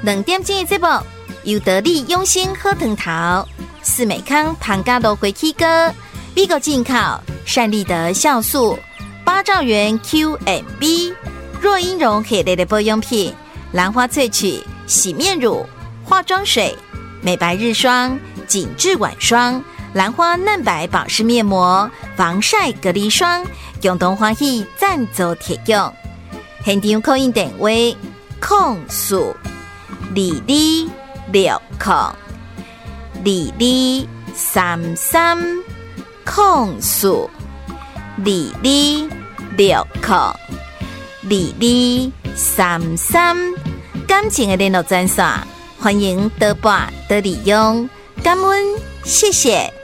2点钟的节目由得力用心喝藤桃、四美康庞嘎多回 K 歌、美国进口善利德酵素、8兆元 QMB、若英绒系列的保养品、兰花萃取洗面乳、化妆水、美白日霜、紧致晚霜、兰花嫩白保湿面膜、防晒隔离霜，共同欢喜赞助提供。现场扣印电话22602233，感情的联络专线，欢迎多拨多利用，感恩，谢谢。